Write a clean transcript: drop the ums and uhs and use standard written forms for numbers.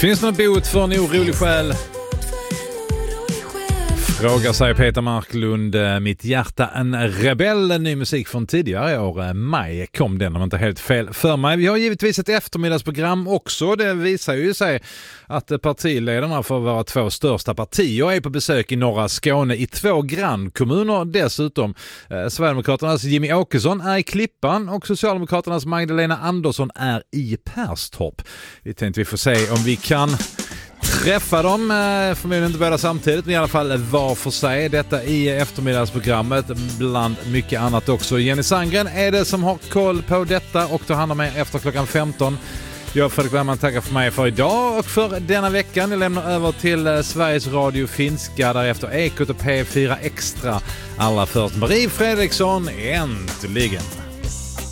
Finns det något bot för en orolig själ? Frågar sig Peter Marklund. Mitt hjärta en rebell, ny musik från tidigare år. Maj kom den, om inte helt fel för mig. Vi har givetvis ett eftermiddagsprogram också. Det visar ju sig att partiledarna för våra två största partier är på besök i norra Skåne i 2 grannkommuner. Dessutom Sverigedemokraternas Jimmy Åkesson är i Klippan och Socialdemokraternas Magdalena Andersson är i Perstorp. Vi tänkte vi får se om vi kan träffa dem, förmodligen inte båda samtidigt, men i alla fall var för sig. Detta i eftermiddagsprogrammet, bland mycket annat också. Jenny Sandgren är det som har koll på detta och tar hand om er efter klockan 15. Jag, Fredrik Wärman, tackar för mig för idag och för denna veckan. Jag lämnar över till Sveriges Radio Finska, därefter Ekot och P4 Extra. Allra först Marie Fredriksson, äntligen.